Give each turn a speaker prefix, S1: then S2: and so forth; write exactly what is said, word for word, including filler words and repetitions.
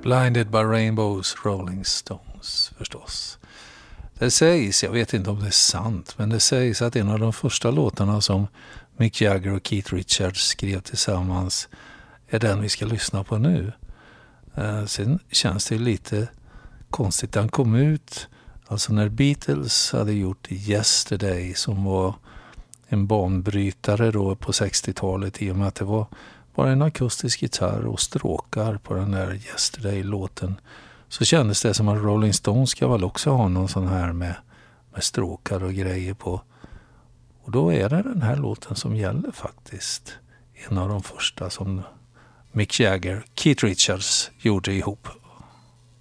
S1: Blinded by Rainbows, Rolling Stones förstås. Det sägs, jag vet inte om det är sant, men det sägs att en av de första låtarna som Mick Jagger och Keith Richards skrev tillsammans är den vi ska lyssna på nu. Eh, sen känns det lite konstigt. Den kom ut alltså när Beatles hade gjort Yesterday, som var en banbrytare då på sextiotalet, i och med att det var bara en akustisk gitarr och stråkar på den där Yesterday-låten. Så kändes det som att Rolling Stones ska väl också ha någon sån här med, med stråkar och grejer på. Och då är det den här låten som gäller faktiskt. En av de första som Mick Jagger, Keith Richards gjorde ihop.